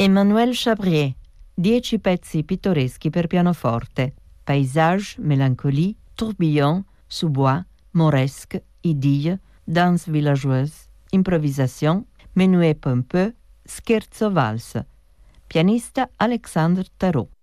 Emmanuel Chabrier, 10 pezzi pittoreschi per pianoforte, paysage, mélancolie, tourbillon, sous-bois, mauresque, idylle, danse villageoise, improvisation, menuet pompeux, scherzo valse. Pianista Alexandre Tarot.